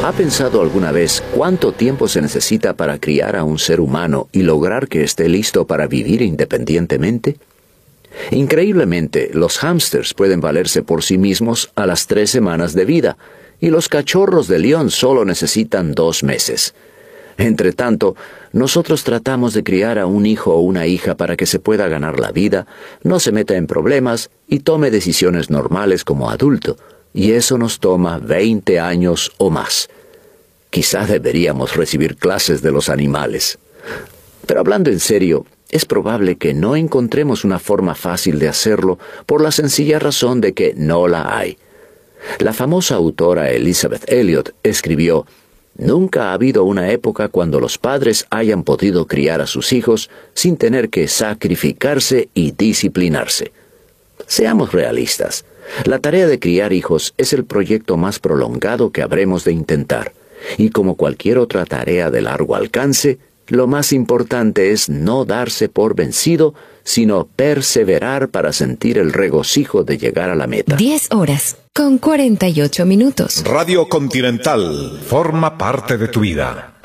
¿Ha pensado alguna vez cuánto tiempo se necesita para criar a un ser humano y lograr que esté listo para vivir independientemente? Increíblemente, los hámsters pueden valerse por sí mismos a las 3 semanas de vida, y los cachorros de león solo necesitan 2 meses. Entre tanto, nosotros tratamos de criar a un hijo o una hija para que se pueda ganar la vida, no se meta en problemas y tome decisiones normales como adulto, y eso nos toma 20 años o más. Quizá deberíamos recibir clases de los animales. Pero hablando en serio, es probable que no encontremos una forma fácil de hacerlo por la sencilla razón de que no la hay. La famosa autora Elizabeth Elliot escribió: «Nunca ha habido una época cuando los padres hayan podido criar a sus hijos sin tener que sacrificarse y disciplinarse». Seamos realistas. La tarea de criar hijos es el proyecto más prolongado que habremos de intentar. Y como cualquier otra tarea de largo alcance, lo más importante es no darse por vencido, sino perseverar para sentir el regocijo de llegar a la meta. 10:48 minutos. Radio Continental forma parte de tu vida.